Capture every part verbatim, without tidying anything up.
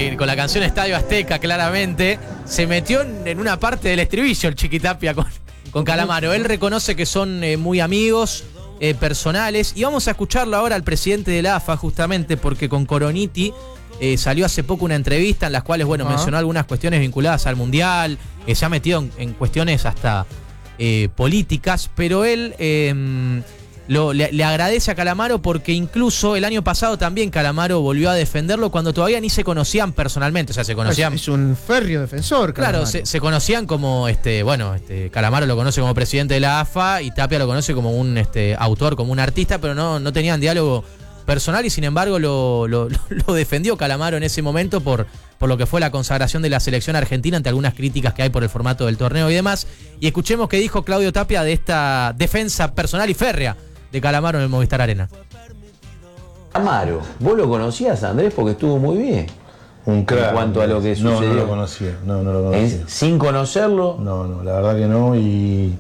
eh, con la canción Estadio Azteca, claramente, se metió en, en una parte del estribillo el Chiquitapia con, con Calamaro. Él reconoce que son eh, muy amigos, eh, personales, y vamos a escucharlo ahora al presidente de la A F A, justamente porque con Coroniti eh, salió hace poco una entrevista en las cuales, bueno, uh-huh. mencionó algunas cuestiones vinculadas al Mundial, que eh, se ha metido en, en cuestiones hasta eh, políticas, pero él... Eh, Lo, le, le agradece a Calamaro porque incluso el año pasado también Calamaro volvió a defenderlo cuando todavía ni se conocían personalmente, o sea, se conocían... Es, es un férreo defensor, Calamaro. Claro, se, se conocían como, este, bueno, este, Calamaro lo conoce como presidente de la A F A y Tapia lo conoce como un este, autor, como un artista, pero no, no tenían diálogo personal y sin embargo lo, lo, lo defendió Calamaro en ese momento por, por lo que fue la consagración de la selección argentina ante algunas críticas que hay por el formato del torneo y demás. Y escuchemos qué dijo Claudio Tapia de esta defensa personal y férrea de Calamaro en el Movistar Arena. Calamaro, ¿vos lo conocías, Andrés? Porque estuvo muy bien. Un crack. En cuanto a lo que no, sucedió. No, lo conocía. No, no lo conocía. ¿En, ¿Sin conocerlo? No, no, la verdad que no. Y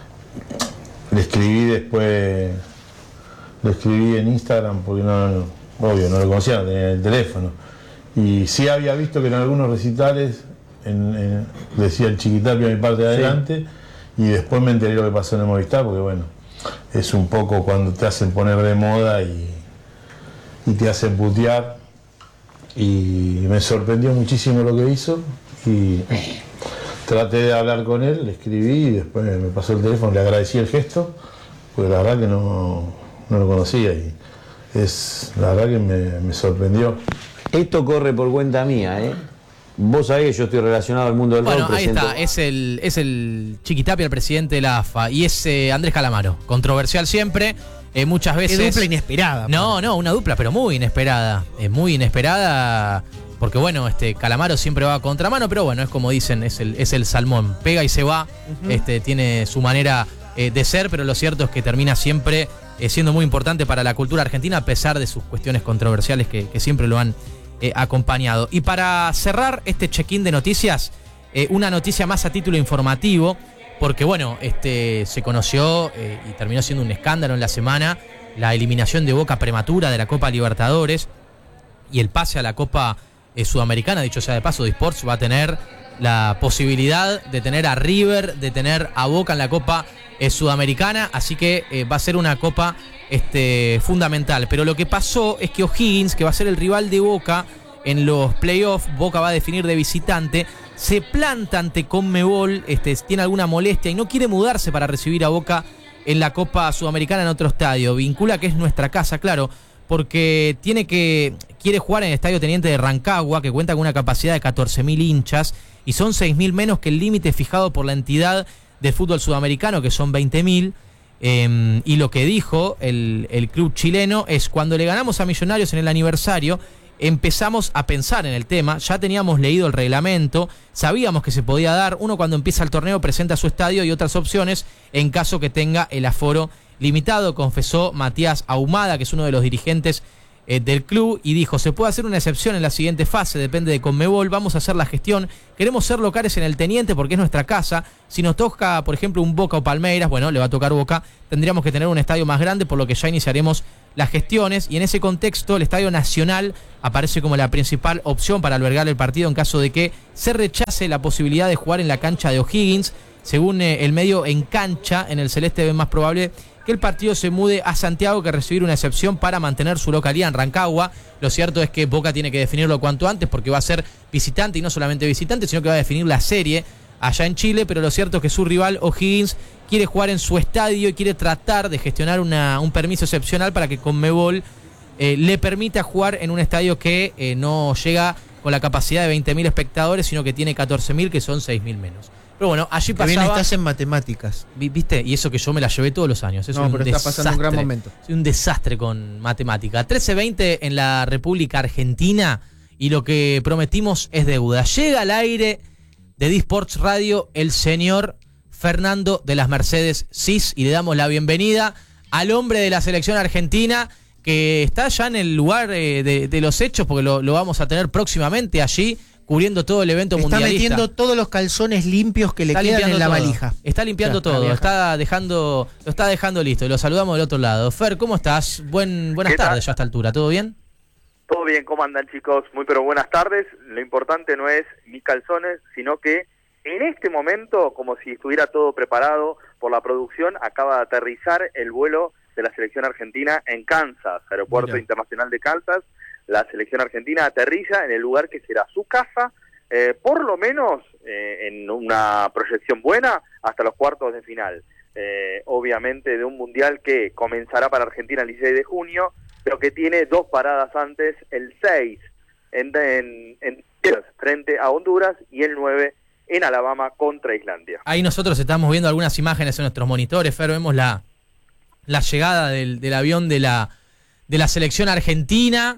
le escribí después, le escribí en Instagram porque no, no, obvio, no lo conocía, no tenía el teléfono. Y sí había visto que en algunos recitales en, en, decía el Chiquitapia mi parte de adelante, sí. Y después me enteré lo que pasó en el Movistar, porque bueno, es un poco cuando te hacen poner de moda y, y te hacen putear. Y me sorprendió muchísimo lo que hizo y traté de hablar con él, le escribí y después me pasó el teléfono, le agradecí el gesto, porque la verdad que no, no lo conocía y es la verdad que me, me sorprendió. Esto corre por cuenta mía, ¿eh? Vos sabés que yo estoy relacionado al mundo del bueno, rock. Bueno, ahí presento... está, es el, es el Chiquitapia, el presidente de la A F A, y es eh, Andrés Calamaro, controversial siempre, eh, muchas veces... Es dupla inesperada. No, no, una dupla, pero muy inesperada, es muy inesperada, porque bueno, este Calamaro siempre va a contramano, pero bueno, es como dicen, es el, es el salmón, pega y se va, uh-huh. este, tiene su manera eh, de ser, pero lo cierto es que termina siempre eh, siendo muy importante para la cultura argentina, a pesar de sus cuestiones controversiales que, que siempre lo han... Eh, acompañado. Y para cerrar este check-in de noticias, eh, una noticia más a título informativo, porque bueno, este se conoció eh, y terminó siendo un escándalo en la semana, la eliminación de Boca prematura de la Copa Libertadores y el pase a la Copa eh, Sudamericana. Dicho sea de paso, Disports va a tener la posibilidad de tener a River, de tener a Boca en la Copa eh, Sudamericana, así que eh, va a ser una Copa Este, fundamental. Pero lo que pasó es que O'Higgins, que va a ser el rival de Boca en los playoffs, Boca va a definir de visitante, se planta ante Conmebol, este, tiene alguna molestia y no quiere mudarse para recibir a Boca en la Copa Sudamericana en otro estadio. Vincula que es nuestra casa, claro, porque tiene que quiere jugar en el Estadio Teniente de Rancagua, que cuenta con una capacidad de catorce mil hinchas y son seis mil menos que el límite fijado por la entidad del fútbol sudamericano, que son veinte mil. Eh, y lo que dijo el, el club chileno es: cuando le ganamos a Millonarios en el aniversario, empezamos a pensar en el tema, ya teníamos leído el reglamento, sabíamos que se podía dar, uno cuando empieza el torneo presenta su estadio y otras opciones en caso que tenga el aforo limitado, confesó Matías Ahumada, que es uno de los dirigentes eh, del club, y dijo: se puede hacer una excepción en la siguiente fase, depende de Conmebol, vamos a hacer la gestión, queremos ser locales en el Teniente porque es nuestra casa, si nos toca por ejemplo un Boca o Palmeiras, bueno, le va a tocar Boca, tendríamos que tener un estadio más grande, por lo que ya iniciaremos las gestiones, y en ese contexto el Estadio Nacional aparece como la principal opción para albergar el partido en caso de que se rechace la posibilidad de jugar en la cancha de O'Higgins. Según eh, el medio En Cancha, en el Celeste es más probable que el partido se mude a Santiago que recibir una excepción para mantener su localidad en Rancagua. Lo cierto es que Boca tiene que definirlo cuanto antes porque va a ser visitante, y no solamente visitante, sino que va a definir la serie allá en Chile, pero lo cierto es que su rival O'Higgins quiere jugar en su estadio y quiere tratar de gestionar una, un permiso excepcional para que Conmebol eh, le permita jugar en un estadio que eh, no llega con la capacidad de veinte mil espectadores, sino que tiene catorce mil, que son seis mil menos. Pero bueno, allí pasaba... Bien, estás en matemáticas. ¿Viste? Y eso que yo me la llevé todos los años. Es no, un pero desastre. Está pasando un gran momento. Soy un desastre con matemática. trece veinte en la República Argentina y lo que prometimos es deuda. Llega al aire de Disports Radio el señor Fernando de las Mercedes Cis y le damos la bienvenida al hombre de la selección argentina que está ya en el lugar eh, de, de los hechos, porque lo, lo vamos a tener próximamente allí, cubriendo todo el evento está mundialista. Está metiendo todos los calzones limpios que le está quedan en la todo. valija. Está limpiando claro, todo, está dejando, lo está dejando listo. Y lo saludamos del otro lado. Fer, ¿cómo estás? Buen, buenas tardes ya a esta altura, ¿todo bien? Todo bien, ¿cómo andan, chicos? Muy pero buenas tardes. Lo importante no es mis calzones, sino que en este momento, como si estuviera todo preparado por la producción, acaba de aterrizar el vuelo de la selección argentina en Kansas, Aeropuerto Mira. Internacional de Kansas. La selección argentina aterriza en el lugar que será su casa, eh, por lo menos eh, en una proyección buena, hasta los cuartos de final. Eh, obviamente de un mundial que comenzará para Argentina el dieciséis de junio, pero que tiene dos paradas antes, el seis en, en, en frente a Honduras y el nueve en Alabama contra Islandia. Ahí nosotros estamos viendo algunas imágenes en nuestros monitores, Fer, vemos la, la llegada del, del avión de la, de la selección argentina,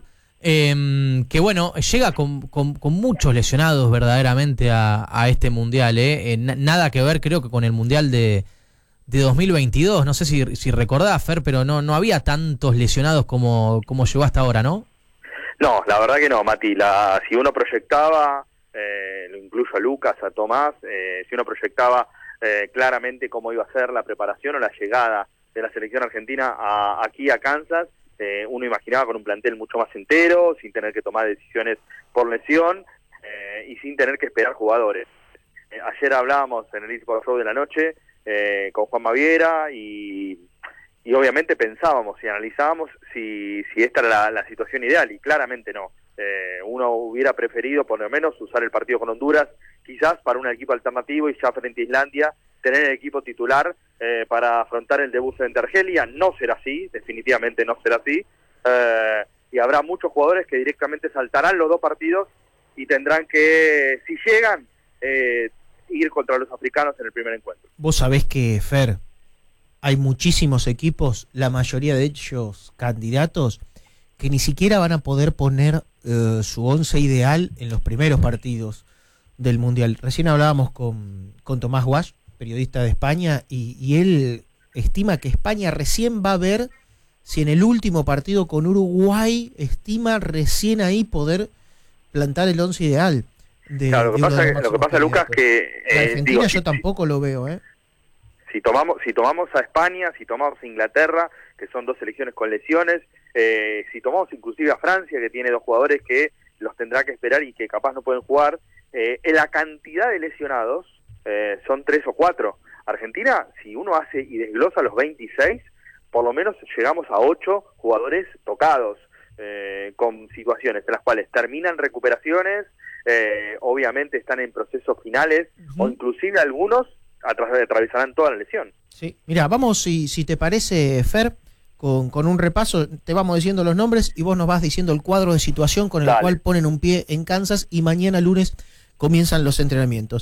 eh, que bueno, llega con, con, con muchos lesionados verdaderamente a, a este mundial, eh. Eh, nada que ver creo que con el mundial de de dos mil veintidós, no sé si, si recordás, Fer, pero no no había tantos lesionados como, como llegó hasta ahora, ¿no? No, la verdad que no, Mati. La, si uno proyectaba, eh, incluyo a Lucas, a Tomás, eh, si uno proyectaba eh, claramente cómo iba a ser la preparación o la llegada de la selección argentina a, aquí a Kansas, eh, uno imaginaba con un plantel mucho más entero, sin tener que tomar decisiones por lesión eh, y sin tener que esperar jugadores. Eh, ayer hablábamos en el Esports Show de la noche Eh, con Juan Maviera y, y obviamente pensábamos y analizábamos si, si esta era la, la situación ideal y claramente no. Eh, uno hubiera preferido por lo menos usar el partido con Honduras quizás para un equipo alternativo y ya frente a Islandia tener el equipo titular eh, para afrontar el debut frente a Argelia. No será así, definitivamente no será así, eh, y habrá muchos jugadores que directamente saltarán los dos partidos y tendrán que, si llegan, eh, ir contra los africanos en el primer encuentro. Vos sabés que, Fer, hay muchísimos equipos, la mayoría de ellos candidatos, que ni siquiera van a poder poner eh, su once ideal en los primeros partidos del Mundial. Recién hablábamos con, con Tomás Guasch, periodista de España, y, y él estima que España recién va a ver si en el último partido con Uruguay estima recién ahí poder plantar el once ideal. De, claro, lo que pasa, lo que pasa Lucas, que eh, Argentina digo, yo si, tampoco lo veo, ¿eh? Si tomamos, si tomamos a España, si tomamos a Inglaterra, que son dos selecciones con lesiones, eh, si tomamos inclusive a Francia, que tiene dos jugadores que los tendrá que esperar y que capaz no pueden jugar, eh, en la cantidad de lesionados eh, son tres o cuatro. Argentina, si uno hace y desglosa los veintiséis, por lo menos llegamos a ocho jugadores tocados, eh, con situaciones en las cuales terminan recuperaciones. Eh, obviamente están en procesos finales, uh-huh. o inclusive algunos atra- atravesarán toda la lesión. Sí, mira, vamos, si, si te parece, Fer, con, con un repaso, te vamos diciendo los nombres y vos nos vas diciendo el cuadro de situación con el Dale. cual ponen un pie en Kansas y mañana lunes comienzan los entrenamientos.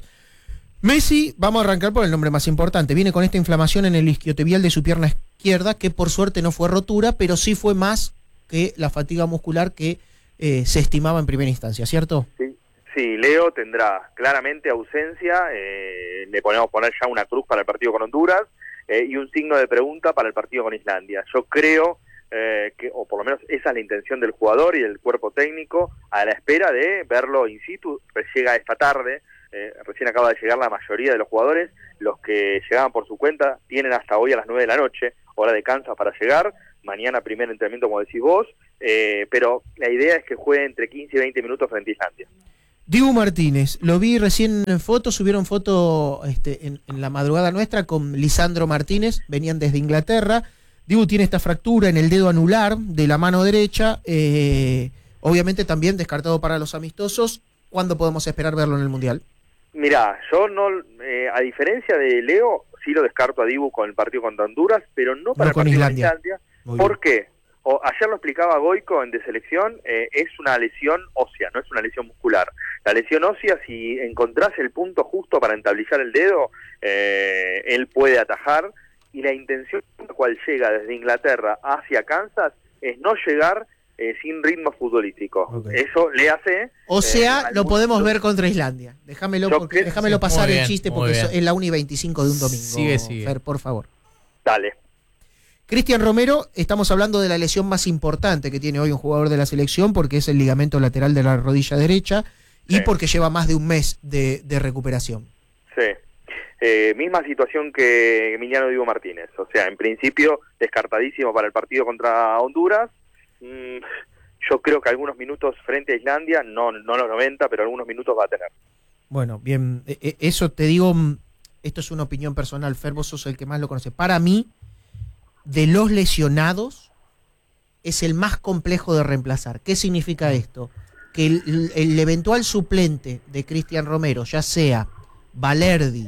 Messi, vamos a arrancar por el nombre más importante, viene con esta inflamación en el isquiotibial de su pierna izquierda, que por suerte no fue rotura, pero sí fue más que la fatiga muscular que eh, se estimaba en primera instancia, ¿cierto? Sí. Sí, Leo tendrá claramente ausencia, eh, le podemos poner ya una cruz para el partido con Honduras eh, y un signo de pregunta para el partido con Islandia. Yo creo eh, que, o por lo menos esa es la intención del jugador y del cuerpo técnico, a la espera de verlo in situ. Pues llega esta tarde, eh, recién acaba de llegar la mayoría de los jugadores, los que llegaban por su cuenta tienen hasta hoy a las nueve de la noche, hora de Kansas para llegar, mañana primer entrenamiento como decís vos, eh, pero la idea es que juegue entre quince y veinte minutos frente a Islandia. Dibu Martínez, lo vi recién en fotos, subieron foto este, en, en la madrugada nuestra con Lisandro Martínez, venían desde Inglaterra. Dibu tiene esta fractura en el dedo anular de la mano derecha, eh, obviamente también descartado para los amistosos. ¿Cuándo podemos esperar verlo en el Mundial? Mirá, yo no, eh, a diferencia de Leo, sí lo descarto a Dibu con el partido contra Honduras, pero no para no el con partido Islandia. con Islandia. ¿Por qué? O, ayer lo explicaba Goico en de selección, eh, es una lesión ósea, no es una lesión muscular. La lesión ósea, si encontrás el punto justo para entablillar el dedo, eh, él puede atajar, y la intención con la cual llega desde Inglaterra hacia Kansas es no llegar eh, sin ritmo futbolístico. Okay. Eso le hace... O sea, eh, lo podemos ver contra Islandia. Déjamelo, porque, que, déjamelo sí, pasar bien, el chiste, porque es la una y veinticinco de un domingo. Sigue, sigue. Fer, por favor. Dale. Cristian Romero, estamos hablando de la lesión más importante que tiene hoy un jugador de la selección, porque es el ligamento lateral de la rodilla derecha y sí. porque lleva más de un mes de, de recuperación. Sí, eh, misma situación que Emiliano Dibu Martínez, o sea, en principio descartadísimo para el partido contra Honduras. Mm, yo creo que algunos minutos frente a Islandia, no, no los noventa, pero algunos minutos va a tener. Bueno, bien, eh, eso te digo, esto es una opinión personal, Fer, vos sos el que más lo conoce. Para mí, de los lesionados, es el más complejo de reemplazar. ¿Qué significa esto? Que el, el eventual suplente de Cristian Romero, ya sea Valerdi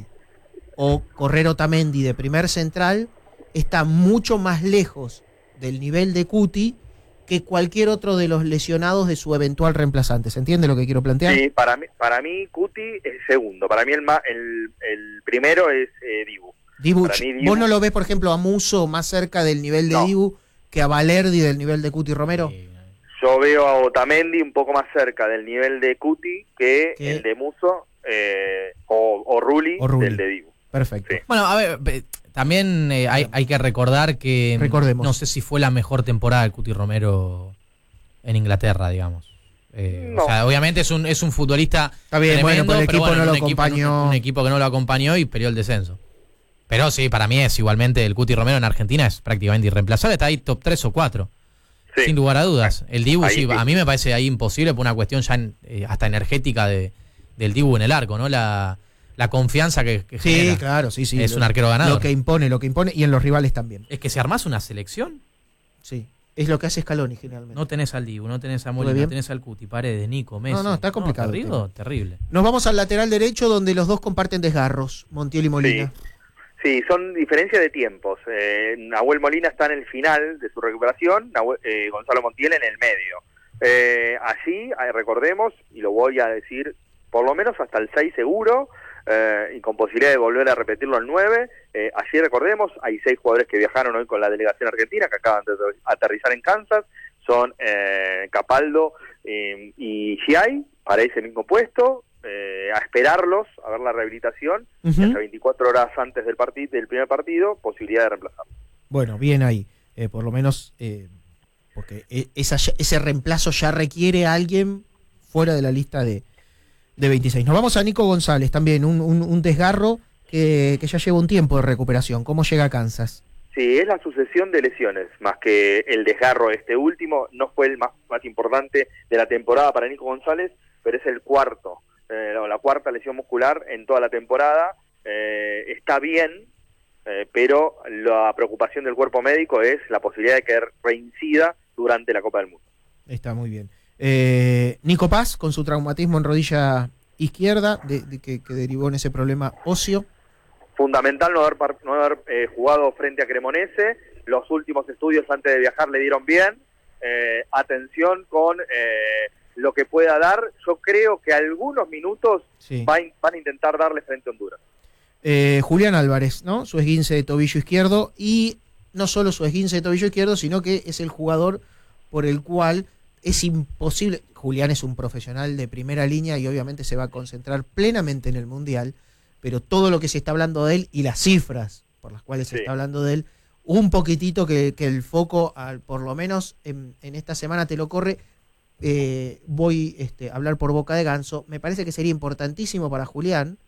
o Correr Otamendi de primer central, está mucho más lejos del nivel de Cuti que cualquier otro de los lesionados de su eventual reemplazante. ¿Se entiende lo que quiero plantear? Sí, para mí, para mí Cuti es el segundo. Para mí el, ma, el, el primero es eh, Dibu. Dibu, Para mí, Dibu. ¿Vos no lo ves, por ejemplo, a Musso más cerca del nivel de No. Dibu que a Valerdi del nivel de Cuti Romero? Sí. Yo veo a Otamendi un poco más cerca del nivel de Cuti que ¿Qué? el de Musso eh, o, o, Rulli O Rulli. del de Dibu. Perfecto. Sí. Bueno, a ver, eh, también eh, hay, hay que recordar que Recordemos. no sé si fue la mejor temporada de Cuti Romero en Inglaterra, digamos. Eh, No. O sea, obviamente es un es un futbolista Está bien, bueno, pero el pero equipo no lo un equipo- acompañó. un, un equipo que no lo acompañó y perdió el descenso. Pero sí, para mí es igualmente el Cuti Romero en Argentina es prácticamente irreemplazable, está ahí top tres o cuatro. Sí. Sin lugar a dudas. El Dibu, Ahí sí, sí. a mí me parece ahí imposible por una cuestión ya en- eh, hasta energética de, del Dibu en el arco, ¿no? La, la confianza que, que Sí, genera. claro, sí, sí. Es Lo- un arquero ganador. Lo que impone, lo que impone, y en los rivales también. Es que si armás una selección, Sí. Es lo que hace Scaloni generalmente. no tenés al Dibu, no tenés a ¿Todo Molina, bien? no tenés al Cuti, Paredes, Nico, Messi. No, no, está complicado el terrible, tema. terrible. Nos vamos al lateral derecho donde los dos comparten desgarros, Montiel y Molina. Sí, son diferencias de tiempos. Eh, Nahuel Molina está en el final de su recuperación, Nahuel- eh, Gonzalo Montiel en el medio. Eh, allí, eh, recordemos, y lo voy a decir por lo menos hasta el seis seguro, eh, y con posibilidad de volver a repetirlo el nueve, eh, allí recordemos, hay seis jugadores que viajaron hoy con la delegación argentina, que acaban de aterrizar en Kansas, son eh, Capaldo eh, y Giai, para ese mismo puesto, eh, a esperarlos, a ver la rehabilitación, Ujú. y hasta veinticuatro horas antes del partido del primer partido, posibilidad de reemplazarlo. Bueno, bien ahí. Eh, por lo menos, eh, porque e- esa, ya- ese reemplazo ya requiere a alguien fuera de la lista de, de veintiséis. Nos vamos a Nico González también, un, un, un desgarro que, que ya lleva un tiempo de recuperación. ¿Cómo llega a Kansas? Sí, es la sucesión de lesiones, más que el desgarro este último, no fue el más, más importante de la temporada para Nico González, pero es el cuarto, eh, la, la cuarta lesión muscular en toda la temporada. Eh, está bien, eh, pero la preocupación del cuerpo médico es la posibilidad de que reincida durante la Copa del Mundo. Está muy bien. Eh, Nico Paz, con su traumatismo en rodilla izquierda, de, de que, que derivó en ese problema óseo. Fundamental no haber, par- no haber eh, jugado frente a Cremonese. Los últimos estudios antes de viajar le dieron bien. Eh, atención con eh, lo que pueda dar. Yo creo que algunos minutos Sí. va in- van a intentar darle frente a Honduras. Eh, Julián Álvarez, ¿no? Su esguince de tobillo izquierdo, y no solo su esguince de tobillo izquierdo, sino que es el jugador por el cual es imposible. Julián es un profesional de primera línea y obviamente se va a concentrar plenamente en el Mundial, pero todo lo que se está hablando de él y las cifras por las cuales se Sí. está hablando de él, un poquitito que, que el foco, al, por lo menos en, en esta semana te lo corre. Eh, voy este, a hablar por boca de Ganso. Me parece que sería importantísimo para Julián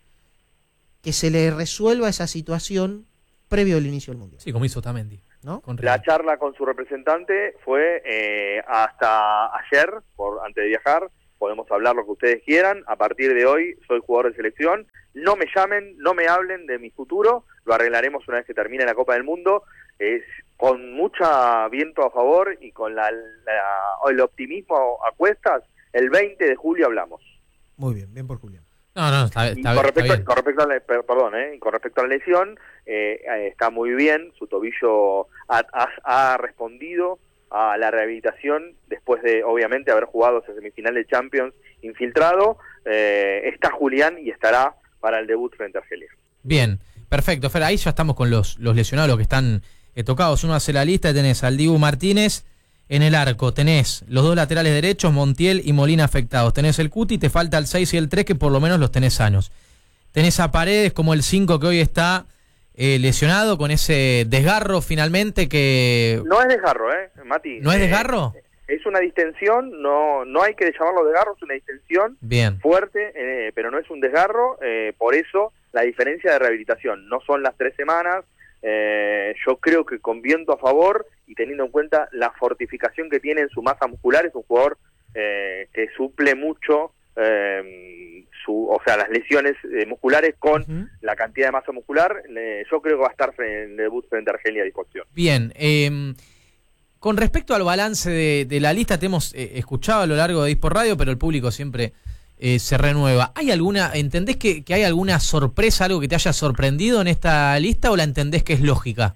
que se le resuelva esa situación previo al inicio del Mundial, Sí, como hizo Tamendi. ¿no? Con La River. charla con su representante fue eh, hasta ayer, por antes de viajar. Podemos hablar lo que ustedes quieran. A partir de hoy soy jugador de selección. No me llamen, no me hablen de mi futuro. Lo arreglaremos una vez que termine la Copa del Mundo. Es con mucha viento a favor y con la, la- el optimismo a cuestas. El veinte de julio hablamos. Muy bien, bien por Julián. No, no, está, Y está, con, está respecto, bien. con respecto a la, per- perdón, eh, y con respecto a la lesión, eh, eh, está muy bien. Su tobillo ha, ha- ha respondido a la rehabilitación después de, obviamente, haber jugado esa semifinal de Champions infiltrado. Eh, está Julián y estará para el debut frente a Argelia. Bien, perfecto. Fer, ahí ya estamos con los, los lesionados, los que están eh, tocados. Uno hace la lista, tenés al Dibu Martínez en el arco, tenés los dos laterales derechos, Montiel y Molina afectados, tenés el Cuti, te falta el seis y el tres, que por lo menos los tenés sanos. Tenés a Paredes como el cinco, que hoy está eh, lesionado con ese desgarro finalmente que... No es desgarro, ¿eh, Mati? ¿No es Eh, desgarro? es una distensión, no no hay que llamarlo desgarro, es una distensión Bien, fuerte, eh, pero no es un desgarro. Eh, por eso la diferencia de rehabilitación no son las tres semanas, Eh, yo creo que con viento a favor y teniendo en cuenta la fortificación que tiene en su masa muscular, es un jugador eh, que suple mucho eh, su, o sea, las lesiones eh, musculares con uh-huh. la cantidad de masa muscular. Eh, yo creo que va a estar en el debut frente a Argelia a disposición. Bien, eh, con respecto al balance de, de la lista, te hemos eh, escuchado a lo largo de Dispor Radio, pero el público siempre eh, se renueva. ¿Hay alguna, entendés que, que hay alguna sorpresa, algo que te haya sorprendido en esta lista, o la entendés que es lógica?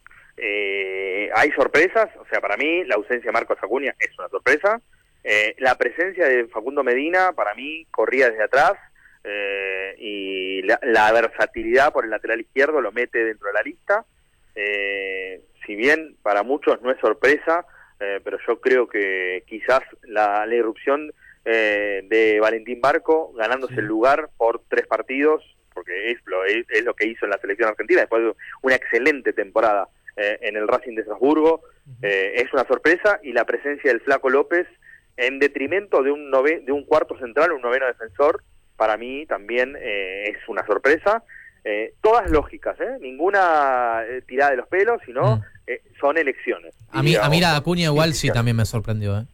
Eh, hay sorpresas, o sea, para mí la ausencia de Marcos Acuña es una sorpresa. Eh, la presencia de Facundo Medina, para mí, corría desde atrás, eh, y la, la versatilidad por el lateral izquierdo lo mete dentro de la lista. Eh, si bien para muchos no es sorpresa, eh, pero yo creo que quizás la, la irrupción eh, de Valentín Barco, ganándose sí. el lugar por tres partidos, porque es lo, es, es lo que hizo en la selección argentina, después de una excelente temporada eh, en el Racing de Estrasburgo, uh-huh. eh, es una sorpresa, y la presencia del Flaco López en detrimento de un, nove, de un cuarto central, un noveno defensor, para mí también eh, es una sorpresa. Eh, todas lógicas, ¿eh? Ninguna eh, tirada de los pelos, sino mm. eh, son elecciones. A mí, a mí la Acuña igual sí también me sorprendió. ¿eh?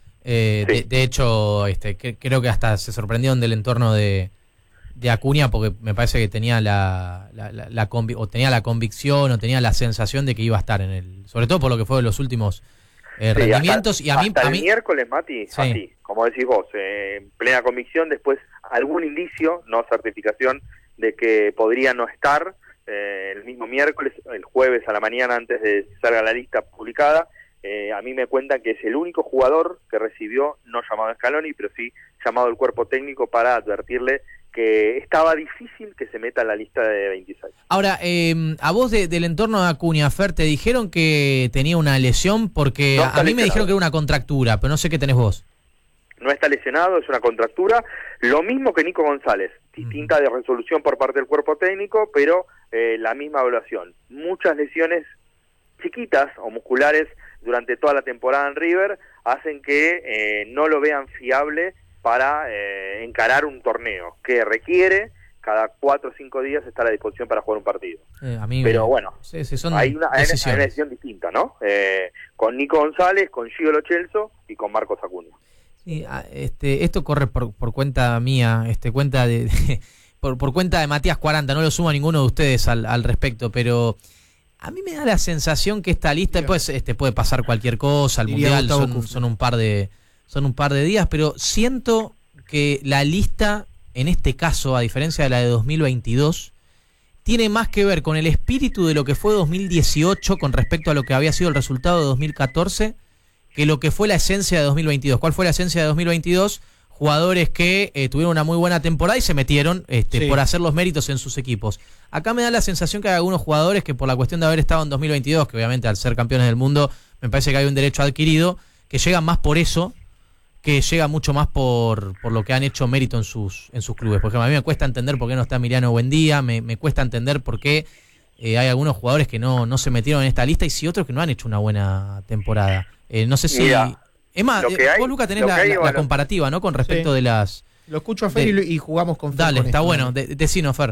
Eh, sí. de, de hecho, este, que, creo que hasta se sorprendieron del entorno de, de Acuña, porque me parece que tenía la, la, la, la convi- o tenía la convicción o tenía la sensación de que iba a estar en el, sobre todo por lo que fue de los últimos eh, sí, rendimientos. Hasta, y a mí, hasta a mí, el miércoles, Mati, sí. así, como decís vos, eh, plena convicción, después algún indicio, no certificación, de que podría no estar eh, el mismo miércoles, el jueves a la mañana antes de que salga la lista publicada. Eh, a mí me cuentan que es el único jugador que recibió, no llamado Scaloni, pero sí llamado el cuerpo técnico para advertirle que estaba difícil que se meta en la lista de veintiséis. Ahora, eh, a vos de, del entorno de Acuña, Fer, ¿te dijeron que tenía una lesión? Porque no a, a mí me dijeron que era una contractura, pero no sé qué tenés vos. No está lesionado, es una contractura, lo mismo que Nico González, distinta de resolución por parte del cuerpo técnico, pero eh, la misma evaluación. Muchas lesiones chiquitas o musculares durante toda la temporada en River hacen que eh, no lo vean fiable para eh, encarar un torneo, que requiere cada cuatro o cinco días estar a disposición para jugar un partido. Eh, amigo, pero bueno, sí, sí, son hay, una, hay, hay una decisión distinta, ¿no? Eh, con Nico González, con Gio Lo Celso y con Marcos Acuña. Sí, este, esto corre por, por cuenta mía, este, cuenta de, de por, por cuenta de Matías cuarenta, no lo sumo a ninguno de ustedes al, al respecto, pero a mí me da la sensación que esta lista, después este, puede pasar cualquier cosa, el Mundial son, son un par de son un par de días, pero siento que la lista, en este caso, a diferencia de la de dos mil veintidós, tiene más que ver con el espíritu de lo que fue dos mil dieciocho con respecto a lo que había sido el resultado de dos mil catorce, que lo que fue la esencia de dos mil veintidós. ¿Cuál fue la esencia de dos mil veintidós? Jugadores que eh, tuvieron una muy buena temporada y se metieron este, sí. por hacer los méritos en sus equipos. Acá me da la sensación que hay algunos jugadores que por la cuestión de haber estado en dos mil veintidós, que obviamente al ser campeones del mundo me parece que hay un derecho adquirido, que llegan más por eso, que llega mucho más por, por lo que han hecho mérito en sus en sus clubes. Por ejemplo, a mí me cuesta entender por qué no está Emiliano Buendía, me, me cuesta entender por qué eh, hay algunos jugadores que no, no se metieron en esta lista y sí otros que no han hecho una buena temporada. Eh, no sé si... Mira, es más, eh, hay, vos, Luca, tenés la, hay, la, la comparativa, ¿no? Con respecto sí. de las... Lo escucho a Fer de, y jugamos con Fer. Dale, con está esto, bueno. ¿no? De, decino, Fer.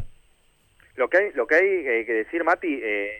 Lo que hay, lo que, hay eh, que decir, Mati, eh,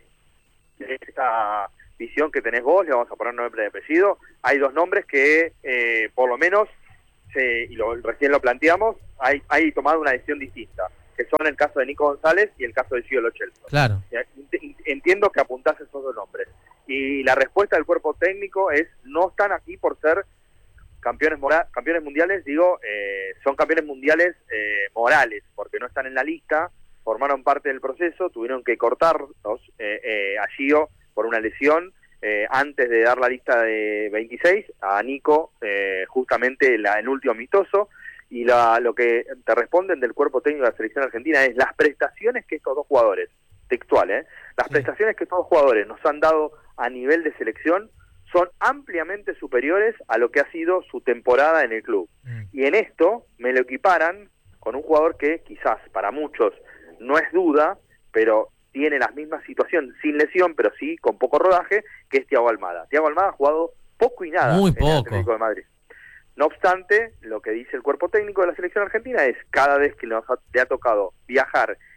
esta visión que tenés vos, le vamos a poner nombre de apellido, hay dos nombres que, eh, por lo menos, se, y lo, recién lo planteamos, hay, hay tomado una decisión distinta, que son el caso de Nico González y el caso de Gio Lo Celso. Claro. Entiendo que apuntás esos dos nombres. Y la respuesta del cuerpo técnico es, no están aquí por ser campeones mora- campeones mundiales, digo, eh, son campeones mundiales eh, morales, porque no están en la lista, formaron parte del proceso, tuvieron que cortarlos eh, eh, a Gio por una lesión, eh, antes de dar la lista de veintiséis, a Nico eh, justamente la, el último amistoso, y la, lo que te responden del cuerpo técnico de la selección argentina es las prestaciones que estos dos jugadores, textual, ¿eh? las sí. prestaciones que estos dos jugadores nos han dado a nivel de selección son ampliamente superiores a lo que ha sido su temporada en el club. Mm. Y en esto me lo equiparan con un jugador que quizás para muchos no es duda, pero tiene la misma situación, sin lesión, pero sí con poco rodaje, que es Thiago Almada. Thiago Almada ha jugado poco y nada Muy en poco. el Atlético de Madrid. No obstante, lo que dice el cuerpo técnico de la selección argentina es cada vez que nos ha, le ha tocado viajar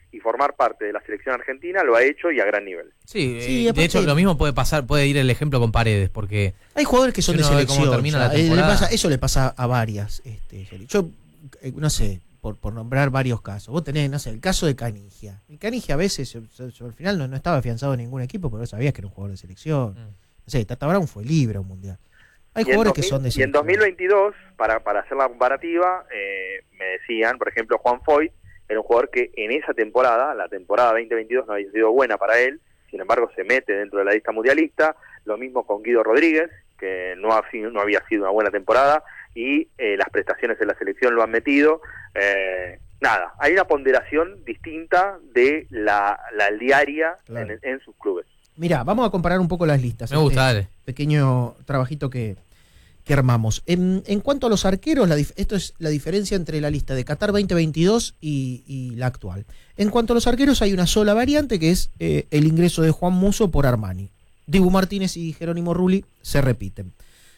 y formar parte de la selección argentina lo ha hecho y a gran nivel. Sí, Sí, eh, aparte- de hecho lo mismo puede pasar, puede ir el ejemplo con Paredes, porque Hay jugadores que son Si de uno ve cómo selección. termina ya, la eh, le temporada. pasa- eso le pasa a varias. Este, yo, eh, no sé, por, por nombrar varios casos. Vos tenés, no sé, el caso de Canigia. El Canigia a veces, yo- yo- yo al final no, no estaba afianzado en ningún equipo, pero sabías que era un jugador de selección. Mm. No sé, Tata Brown fue libre a un mundial. Hay Y en jugadores dos mil que son de Y en selección. dos mil veintidós, para, para hacer la comparativa, eh, me decían, por ejemplo, Juan Foyt era un jugador que en esa temporada, la temporada veinte veintidós no había sido buena para él, sin embargo se mete dentro de la lista mundialista, lo mismo con Guido Rodríguez, que no, ha, sido- no había sido una buena temporada, y eh, las prestaciones de la selección lo han metido. Eh, nada, hay una ponderación distinta de la, la diaria Claro. en, en sus clubes. Mirá, vamos a comparar un poco las listas. me gusta, dale. Pequeño trabajito que, que armamos. En, en cuanto a los arqueros, la dif- esto es la diferencia entre la lista de Qatar veinte veintidós y, y la actual. En cuanto a los arqueros, hay una sola variante, que es eh, el ingreso de Juan Musso por Armani. Dibu Martínez y Jerónimo Rulli se repiten.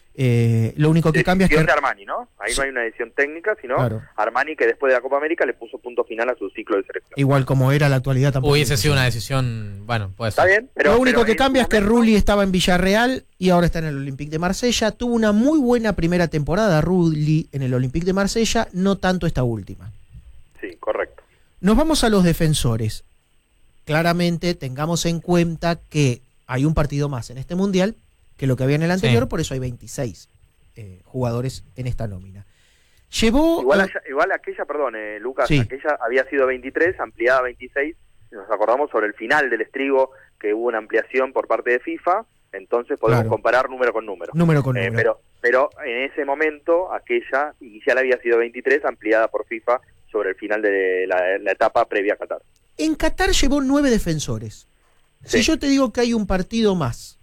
Eh, lo único que cambia es Decisión que... de Armani, ¿no? Ahí Sí. no hay una decisión técnica, sino Claro. Armani, que después de la Copa América le puso punto final a su ciclo de selección. Igual como era la actualidad tampoco. Hubiese sido una decisión, bueno, puede ¿Está ser. bien? Pero, lo único pero que en cambia es su que momento- Rulli estaba en Villarreal y ahora está en el Olympique de Marsella. Tuvo una muy buena primera temporada Rulli en el Olympique de Marsella, no tanto esta última. Sí, correcto. Nos vamos a los defensores. Claramente tengamos en cuenta que hay un partido más en este mundial que lo que había en el anterior, Sí. por eso hay veintiséis eh, jugadores en esta nómina. Llevó... Igual, a- aya- igual aquella, perdón, eh, Lucas, Sí. aquella había sido veintitrés, ampliada a veintiséis. Nos acordamos sobre el final del estribo, que hubo una ampliación por parte de FIFA, entonces podemos Claro. comparar número con número. número con Eh, número. pero, pero en ese momento, aquella inicial había sido veintitrés, ampliada por FIFA sobre el final de la, la etapa previa a Qatar. En Qatar llevó nueve defensores. Si Sí. yo te digo que hay un partido más,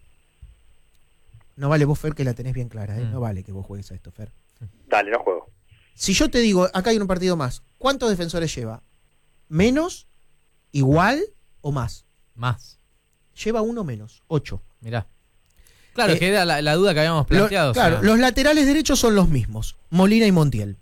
no vale vos, Fer, que la tenés bien clara, ¿eh? Mm. No vale que vos juegues a esto, Fer. Dale, no juego. Si yo te digo, acá hay un partido más, ¿cuántos defensores lleva? ¿Menos, igual o más? Más, Lleva uno menos, ocho. mirá. Claro, Eh, que era la, la duda que habíamos Lo- planteado. o claro, sea, los laterales derechos son los mismos, Molina y Montiel.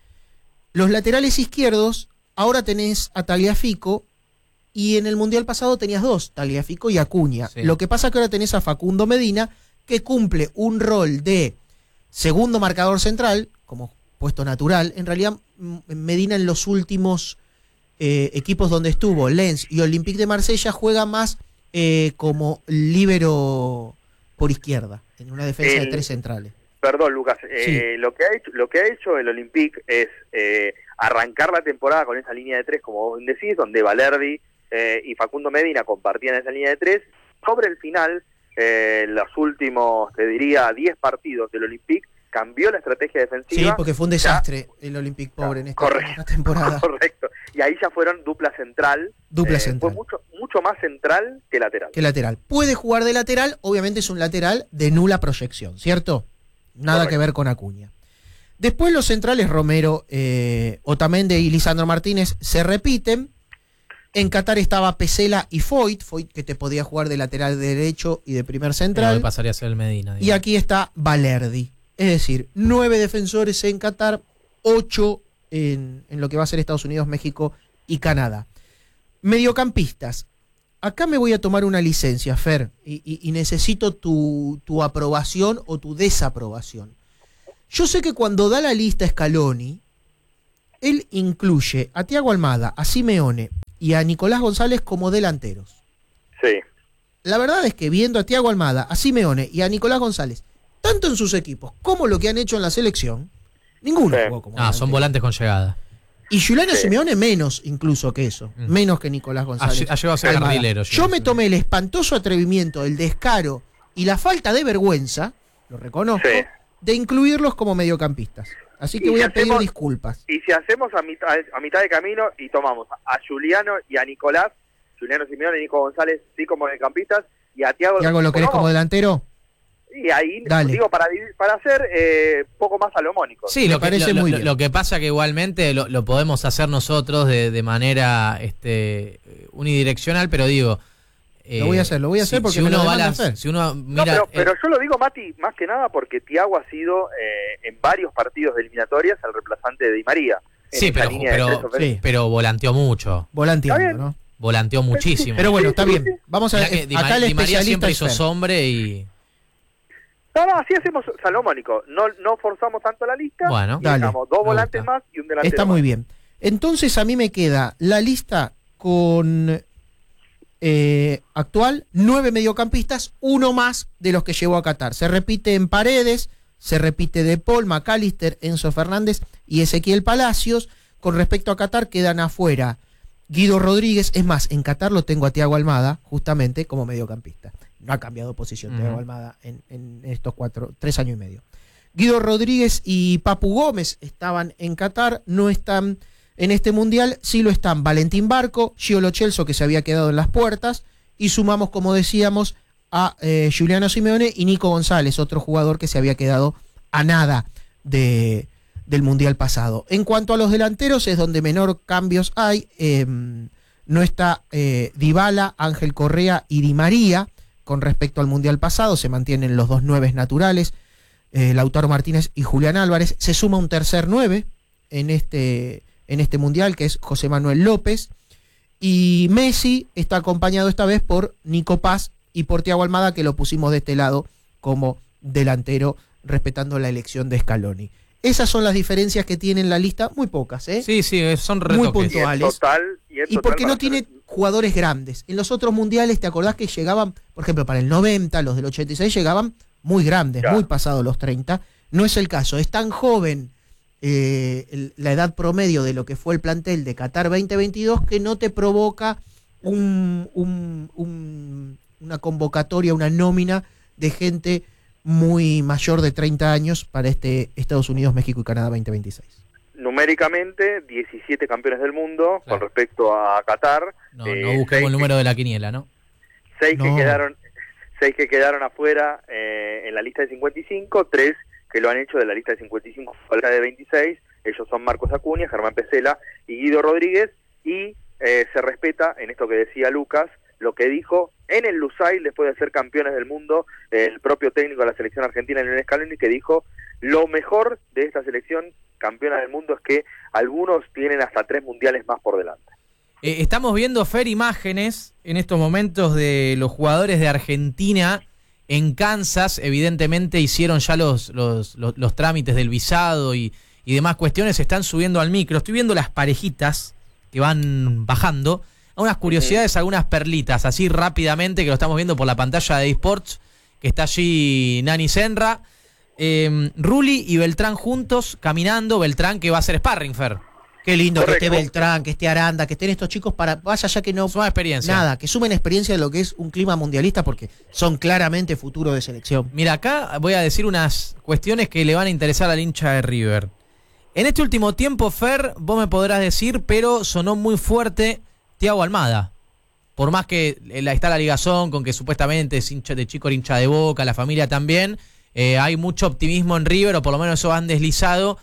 Los laterales izquierdos, ahora tenés a Tagliafico y en el Mundial pasado tenías dos, Tagliafico y Acuña. Sí. Lo que pasa que ahora tenés a Facundo Medina, que cumple un rol de segundo marcador central, como puesto natural. En realidad, M- Medina en los últimos eh, equipos donde estuvo, Lens y Olympique de Marsella, juega más eh, como líbero por izquierda, en una defensa de El- tres centrales. Perdón, Lucas. Eh, lo que ha hecho, lo que ha hecho el Olympique es eh, arrancar la temporada con esa línea de tres, como vos decís, donde Valerdi eh, y Facundo Medina compartían esa línea de tres. Sobre el final, eh, los últimos, te diría, diez partidos del Olympique, cambió la estrategia Sí, defensiva. porque fue un desastre el Olympique pobre en esta, Correcto. en esta temporada. Correcto. Y ahí ya fueron dupla central. Dupla Eh, central. Fue mucho, mucho más central que lateral. Que lateral. Puede jugar de lateral, obviamente es un lateral de nula proyección, ¿cierto? Nada Correcto. que ver con Acuña. Después los centrales Romero, eh, Otamendi y Lisandro Martínez se repiten. En Qatar estaba Pesela y Foyt, Foyt que te podía jugar de lateral derecho y de primer pero central. hoy pasaría a ser el Medina. Y digamos. aquí está Valerdi. Es decir, nueve defensores en Qatar, ocho en, en lo que va a ser Estados Unidos, México y Canadá. Mediocampistas. Acá me voy a tomar una licencia, Fer, y, y- y necesito tu, tu aprobación o tu desaprobación. Yo sé que cuando da la lista Scaloni, él incluye a Thiago Almada, a Simeone y a Nicolás González como delanteros. Sí. La verdad es que viendo a Thiago Almada, a Simeone y a Nicolás González, tanto en sus equipos como lo que han hecho en la selección, ninguno Sí. jugó como Ah, son delantero. volantes con llegada. Y Giuliano Sí. Simeone menos incluso que eso, Mm. menos que Nicolás Ha, González. ha llegado a ser Almada. carrilero. Yo me tomé el espantoso atrevimiento, el descaro y la falta de vergüenza, lo reconozco, Sí. de incluirlos como mediocampistas. Así que Y voy si a pedir hacemos- disculpas. Y si hacemos a mitad, a mitad de camino y tomamos a Juliano y a Nicolás, Juliano Simeone y Nico González sí como mediocampistas, y a Thiago... ¿Tiago lo querés no, como delantero? Y ahí, Dale. digo, para, divi- para hacer eh, poco más salomónico. Sí, Me lo que, parece lo, muy lo- bien. lo que pasa que igualmente lo, lo podemos hacer nosotros de, de manera este, unidireccional, pero digo... eh, Lo voy a hacer, lo voy a hacer porque me lo uno va a demandan las- hacer. Si uno No, mira... pero, eh, pero yo lo digo, Mati, más que nada porque Thiago ha sido eh, en varios partidos de eliminatorias el reemplazante de Di María. En sí, esa pero, línea de pero, tres ofensivos. Sí. pero volanteó mucho. Está Volanteando, bien. ¿no? volanteó muchísimo. Pero bueno, está bien. Vamos a Mirá ver. que Di, Acá el Di María especialista siempre es hizo Fer. sombre y... No, no, así hacemos salomónico. No, no forzamos tanto la lista. Bueno, y dale, dejamos dos me volantes gusta. más y un delantero Está muy más. bien. Entonces a mí me queda la lista con eh, actual, nueve mediocampistas, uno más de los que llevó a Qatar. Se repite en Paredes, se repite De Paul, McAllister, Enzo Fernández y Ezequiel Palacios. Con respecto a Qatar quedan afuera Guido Rodríguez. Es más, en Qatar lo tengo a Thiago Almada justamente como mediocampista. No ha cambiado posición Uh-huh. Thiago Almada en, en estos cuatro, tres años y medio. Guido Rodríguez y Papu Gómez estaban en Qatar, no están en este mundial, sí lo están Valentín Barco, Gio Lo Celso, que se había quedado en las puertas, y sumamos, como decíamos, a eh, Giuliano Simeone y Nico González, otro jugador que se había quedado a nada de, del mundial pasado. En cuanto a los delanteros, es donde menor cambios hay. Eh, no está eh, Dybala, Ángel Correa y Di María. Con respecto al mundial pasado, se mantienen los dos nueves naturales, eh, Lautaro Martínez y Julián Álvarez. Se suma un tercer nueve en este, en este mundial, que es José Manuel López. Y Messi está acompañado esta vez por Nico Paz y por Thiago Almada, que lo pusimos de este lado como delantero, respetando la elección de Scaloni. Esas son las diferencias que tiene en la lista, muy pocas, ¿eh? Sí, sí, son Muy retoques. puntuales. Y en Puntuales. total, y en Y total porque no para tiene hacer- jugadores grandes. En los otros mundiales, ¿te acordás que llegaban, por ejemplo, para el noventa, los del ochenta y seis llegaban muy grandes, Ya. muy pasados los treinta? No es el caso. Es tan joven eh, el- la edad promedio de lo que fue el plantel de Qatar veinte veintidós que no te provoca un, un- un- una convocatoria, una nómina de gente muy mayor de treinta años para este Estados Unidos, México y Canadá veinte veintiséis. Numéricamente, diecisiete campeones del mundo Claro. con respecto a Qatar. No, eh, no busquemos seis el que- número de la quiniela, ¿no? Seis No. que quedaron seis que quedaron afuera eh, en la lista de cincuenta y cinco, tres que lo han hecho de la lista de cincuenta y cinco a la de veintiséis. Ellos son Marcos Acuña, Germán Pesela y Guido Rodríguez. Y eh, se respeta, en esto que decía Lucas, lo que dijo en el Lusail después de ser campeones del mundo, el propio técnico de la selección argentina, Lionel Scaloni, que dijo: lo mejor de esta selección campeona del mundo es que algunos tienen hasta tres mundiales más por delante. Eh, estamos viendo, Fer, imágenes en estos momentos de los jugadores de Argentina en Kansas. Evidentemente hicieron ya los, los, los, los trámites del visado y, y demás cuestiones. Se están subiendo al micro. Estoy viendo las parejitas que van bajando. Unas curiosidades, algunas perlitas, así rápidamente, que lo estamos viendo por la pantalla de eSports, que está allí Nani Senra. Eh, Rulli y Beltrán juntos, caminando. Beltrán que va a ser sparring, Fer. Qué lindo Correcto. que esté Beltrán, que esté Aranda, que estén estos chicos para, vaya ya que no, Suma experiencia. nada, que sumen experiencia de lo que es un clima mundialista, porque son claramente futuro de selección. Mira, acá voy a decir unas cuestiones que le van a interesar al hincha de River. En este último tiempo, Fer, vos me podrás decir, pero sonó muy fuerte Thiago Almada. Por más que la, está la ligazón con que supuestamente es hincha de chico, hincha de Boca, la familia también, eh, hay mucho optimismo en River, o por lo menos eso han deslizado,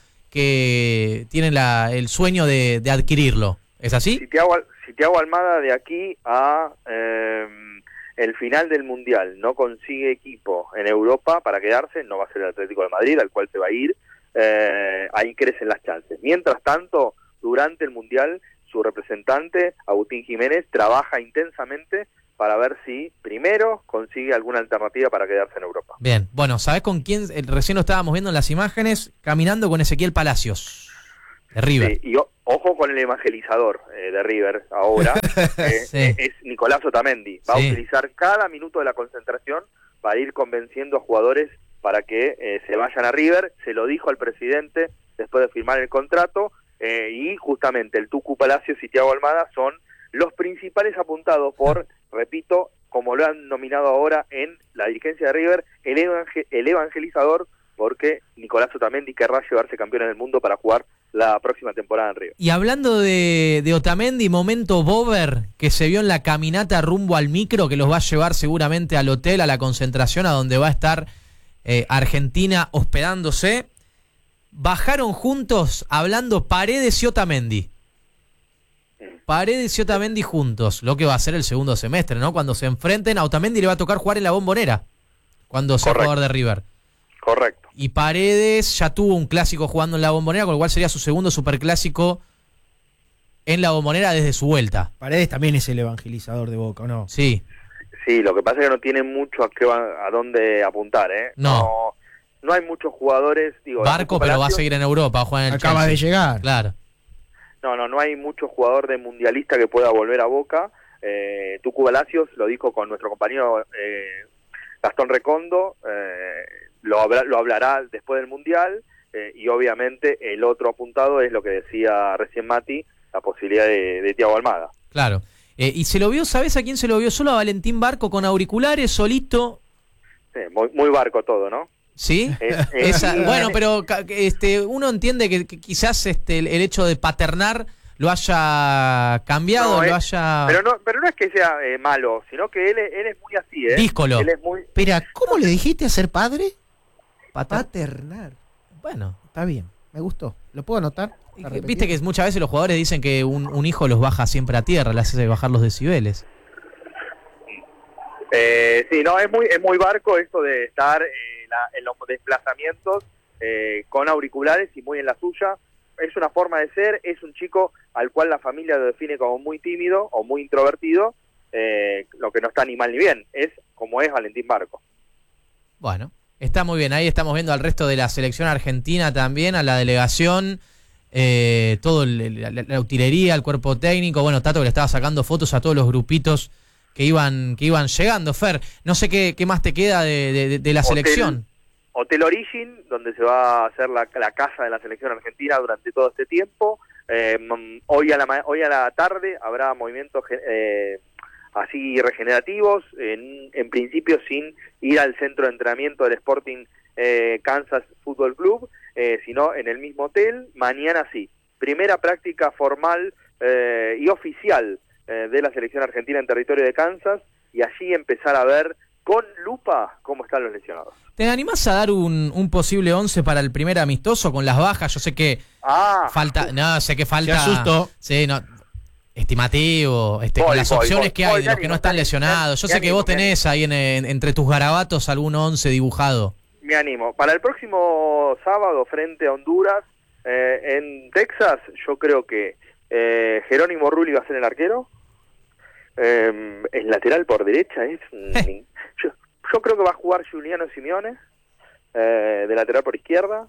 que tienen la, el sueño de, de adquirirlo. ¿Es así? Si Thiago, si Thiago Almada de aquí a eh, el final del Mundial no consigue equipo en Europa para quedarse, no va a ser el Atlético de Madrid, al cual se va a ir, eh, ahí crecen las chances. Mientras tanto, durante el Mundial, su representante, Agustín Jiménez, trabaja intensamente para ver si primero consigue alguna alternativa para quedarse en Europa. Bien, bueno, ¿sabés con quién? Eh, recién lo estábamos viendo en las imágenes, caminando con Ezequiel Palacios, de River. Sí, y o- ojo con el evangelizador eh, de River ahora, eh, Sí. eh, es Nicolás Otamendi. Va Sí. a utilizar cada minuto de la concentración para ir convenciendo a jugadores para que eh, se vayan a River. Se lo dijo al presidente después de firmar el contrato, eh, y justamente el Tucu Palacios y Thiago Almada son los principales apuntados por, repito, como lo han nominado ahora en la dirigencia de River, el, evangel- el evangelizador, porque Nicolás Otamendi querrá llevarse campeones del mundo para jugar la próxima temporada en River. Y hablando de, de Otamendi, momento Bober, que se vio en la caminata rumbo al micro, que los va a llevar seguramente al hotel, a la concentración, a donde va a estar eh, Argentina hospedándose. Bajaron juntos hablando Paredes y Otamendi. Paredes y Otamendi juntos, lo que va a ser el segundo semestre, ¿no? Cuando se enfrenten, a Otamendi le va a tocar jugar en la Bombonera, cuando sea Correcto. jugador de River. Correcto. Y Paredes ya tuvo un clásico jugando en la Bombonera, con lo cual sería su segundo superclásico en la Bombonera desde su vuelta. Paredes también es el evangelizador de Boca, ¿o no? Sí. Sí, lo que pasa es que no tiene mucho a, qué va, a dónde apuntar, ¿eh? No. no. No hay muchos jugadores, digo... Barco, pero va a seguir en Europa, va a jugar en el Acaba Chelsea. de llegar. Claro. No, no, no hay mucho jugador de mundialista que pueda volver a Boca. Eh, Tucu Palacios lo dijo con nuestro compañero eh, Gastón Recondo, eh, lo, habla, lo hablará después del Mundial, eh, y obviamente el otro apuntado es lo que decía recién Mati, la posibilidad de, de Thiago Almada. Claro. Eh, y se lo vio, ¿sabes a quién se lo vio? Solo a Valentín Barco con auriculares, solito. Sí, muy, muy barco todo, ¿no? ¿Sí? Es, es, Esa, y- bueno, pero ca- este, uno entiende que, que quizás este, el, el hecho de paternar lo haya cambiado, No, lo eh, haya... Pero no, pero no es que sea eh, malo, sino que él, es- él es muy así, ¿eh? Díscolo. Él es muy... Espera, ¿cómo le dijiste a ser padre? Pater- Paternar. Bueno, Está bien, me gustó. ¿Lo puedo anotar? y ¿Para que- repetir? viste que muchas veces los jugadores dicen que un, un hijo los baja siempre a tierra, le hace bajar los decibeles. Eh, sí, no, es muy es muy barco esto de estar eh, la- en los desplazamientos eh, con auriculares y muy en la suya. Es una forma de ser, es un chico al cual la familia lo define como muy tímido o muy introvertido, eh, lo que no está ni mal ni bien, es como es Valentín Barco. Bueno, está muy bien. Ahí estamos viendo al resto de la selección argentina también, a la delegación, eh, todo el- la, la utilería, el cuerpo técnico. Bueno, Tato que le estaba sacando fotos a todos los grupitos que iban que iban llegando. Fer, no sé qué, qué más te queda de, de- de la Hotel- selección. Hotel Origin, donde se va a hacer la, la casa de la selección argentina durante todo este tiempo. Eh, mm, hoy a la ma- hoy a la tarde habrá movimientos ge- eh, así regenerativos, en, en principio sin ir al centro de entrenamiento del Sporting eh, Kansas Football Club, eh, sino en el mismo hotel. Mañana sí, primera práctica formal eh, y oficial eh, de la selección argentina en territorio de Kansas, y allí empezar a ver con lupa cómo están los lesionados. ¿Te animás a dar un, un posible once para el primer amistoso con las bajas? Yo sé que Ah, falta, no, sé que falta. Se asustó. Sí, no, estimativo, este, Voy, con las voy, opciones voy, que hay voy, de los me que no animo, están me lesionados. Yo animo, sé que vos me tenés ahí en, en- entre tus garabatos algún once dibujado. me animo. Para el próximo sábado frente a Honduras, eh, en Texas, yo creo que eh, Jerónimo Rulli va a ser el arquero. Eh, el lateral por derecha es... un- yo, yo creo que va a jugar Juliano Simeone, eh, de lateral por izquierda.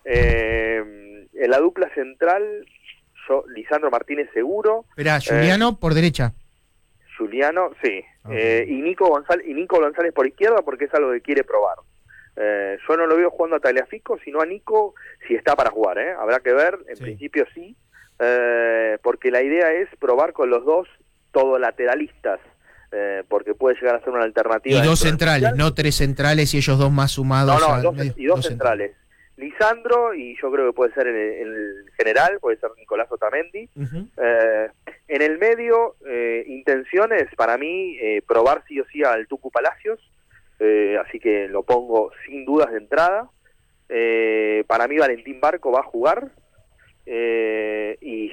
Eh, en la dupla central, yo, Lisandro Martínez seguro. Espera, Juliano por derecha. Juliano, sí. Ok. Eh, y Nico González y Nico González por izquierda, porque es algo que quiere probar. Eh, yo no lo veo jugando a Tagliafico, sino a Nico, si está para jugar, ¿eh? Habrá que ver, en Sí. principio sí, eh, porque la idea es probar con los dos todo lateralistas, eh, porque puede llegar a ser una alternativa. Y dos dentro del centrales, Mundial. no tres centrales y ellos dos más sumados. No, no, al dos- medio. y dos centrales. Lisandro, y yo creo que puede ser en el, en el general, puede ser Nicolás Otamendi. Ujú. Eh, en el medio, eh, intenciones, para mí, eh, probar sí o sí al Tucu Palacios, eh, así que lo pongo sin dudas de entrada. Eh, para mí Valentín Barco va a jugar, eh, y...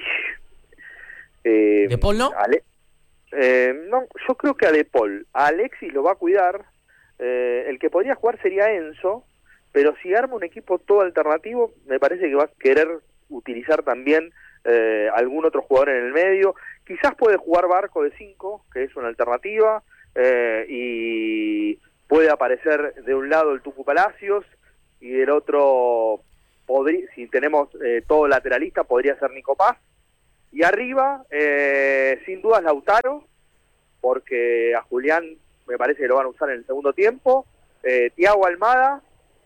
Eh, ¿De Paul no? Ale- eh, no, yo creo que a De Paul. A Alexis lo va a cuidar. Eh, el que podría jugar sería Enzo, pero si arma un equipo todo alternativo, me parece que va a querer utilizar también eh, algún otro jugador en el medio. Quizás puede jugar Barco de cinco, que es una alternativa, eh, y puede aparecer de un lado el Tucu Palacios, y del otro, podría, si tenemos eh, todo lateralista, podría ser Nico Paz. Y arriba, eh, sin dudas, Lautaro, porque a Julián me parece que lo van a usar en el segundo tiempo. Eh, Thiago Almada,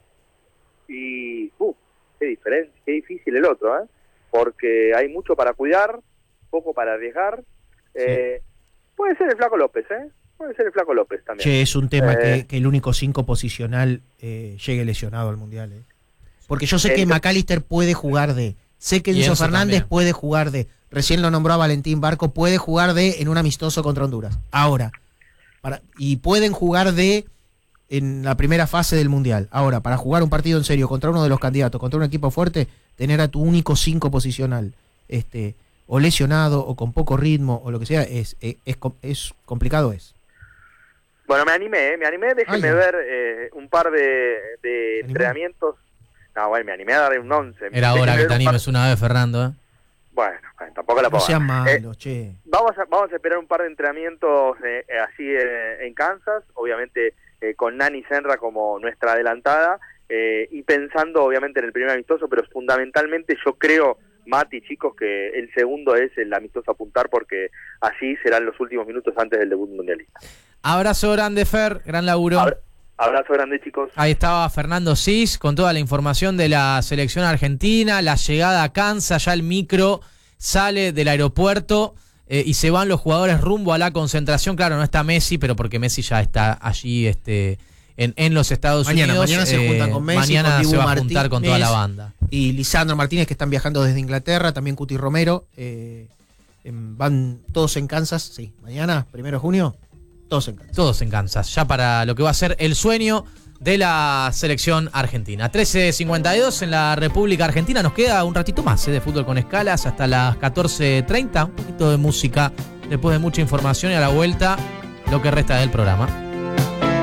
y uh, qué diferencia, qué difícil el otro, ¿eh? Porque hay mucho para cuidar, poco para arriesgar. Eh, puede ser el Flaco López, ¿eh? Puede ser el Flaco López también. Che, es un tema Eh, que, que el único cinco posicional eh, llegue lesionado al Mundial. Eh. Porque yo sé que Entonces- McAllister puede jugar de, sé que Y Enzo Enzo Fernández también. puede jugar de, recién lo nombró a Valentín Barco, puede jugar de en un amistoso contra Honduras. Ahora, para, y pueden jugar de en la primera fase del Mundial. Ahora, para jugar un partido en serio contra uno de los candidatos, contra un equipo fuerte, tener a tu único cinco posicional, este, o lesionado, o con poco ritmo, o lo que sea, es, es, es, com- es complicado es. Bueno, me animé, ¿eh? me animé, déjenme Ah, ya. ver eh, un par de, de ¿Te animó? entrenamientos. No, bueno, me animé a darle un once. Era Déjenme hora que ver te un par- animes una vez, Fernando. ¿eh? Bueno, tampoco la No pongan. sean malos, Eh, che. Vamos a, vamos a esperar un par de entrenamientos eh, eh, así eh, en Kansas, obviamente eh, con Nani Senra como nuestra adelantada, eh, y pensando obviamente en el primer amistoso, pero fundamentalmente yo creo, Mati, chicos, que el segundo es el amistoso a apuntar, porque así serán los últimos minutos antes del debut mundialista. Abrazo grande, Fer, gran laburo. Abra- abrazo grande, chicos. Ahí estaba Fernando Cis con toda la información de la selección argentina, la llegada a Kansas, ya el micro sale del aeropuerto eh, y se van los jugadores rumbo a la concentración. Claro, no está Messi, pero porque Messi ya está allí este, en, en los Estados Mañana, Unidos. mañana se juntan con Messi, mañana con Dibu se va a juntar con toda la Martínez banda. Y Lisandro Martínez, que están viajando desde Inglaterra, también Cuti Romero. Eh, em, van todos en Kansas, sí. Mañana, primero de junio, todos en Kansas. Todos en Kansas, ya para lo que va a ser el sueño de la selección argentina. trece cincuenta y dos en la República Argentina. Nos queda un ratito más ¿eh? de fútbol con escalas hasta las catorce treinta. Un poquito de música después de mucha información y a la vuelta lo que resta del programa.